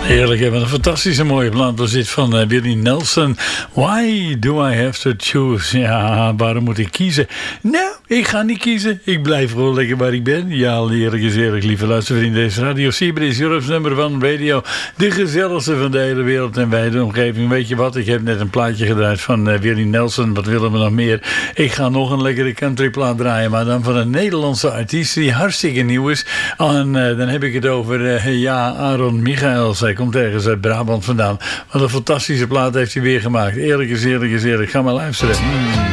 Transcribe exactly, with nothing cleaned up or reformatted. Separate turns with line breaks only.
Heerlijk, hè? Wat een fantastische mooie plaat was dit van uh, Willie Nelson. Why do I have to choose? Ja, waarom moet ik kiezen? Nou, ik ga niet kiezen. Ik blijf gewoon lekker waar ik ben. Ja, heerlijk is eerlijk, lieve luistervrienden. Deze Radio Sieber is Europe's nummer van radio. De gezelligste van de hele wereld en wijde omgeving. Weet je wat? Ik heb net een plaatje gedraaid van uh, Willie Nelson. Wat willen we nog meer? Ik ga nog een lekkere countryplaat draaien. Maar dan van een Nederlandse artiest die hartstikke nieuw is. En uh, dan heb ik het over, uh, ja, Aaron Michaels. Hij komt ergens uit Brabant vandaan. Wat een fantastische plaat heeft hij weer gemaakt. Eerlijk is eerlijk is eerlijk. Ga maar luisteren. Mm.